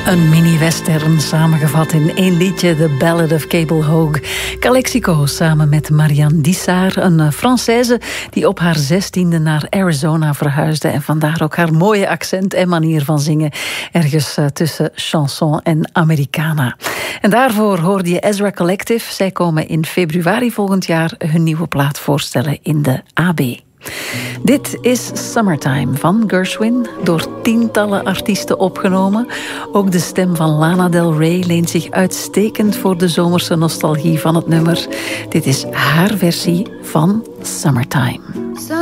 Een mini-western samengevat in één liedje, The Ballad of Cable Hogue. Calexico samen met Marianne Dissart, een Française die op haar 16e naar Arizona verhuisde en vandaar ook haar mooie accent en manier van zingen, ergens tussen chanson en Americana. En daarvoor hoorde je Ezra Collective. Zij komen in februari volgend jaar hun nieuwe plaat voorstellen in de AB. Dit is Summertime van Gershwin, door tientallen artiesten opgenomen. Ook de stem van Lana Del Rey leent zich uitstekend voor de zomerse nostalgie van het nummer. Dit is haar versie van Summertime.